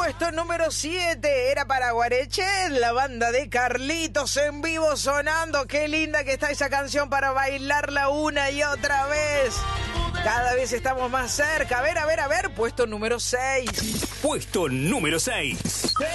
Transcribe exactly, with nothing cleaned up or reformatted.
puesto número siete era para Guarechet, la banda de Carlitos en vivo sonando. Qué linda que está esa canción para bailarla una y otra vez. Cada vez estamos más cerca. A ver, a ver, a ver. Puesto número seis. Puesto número seis.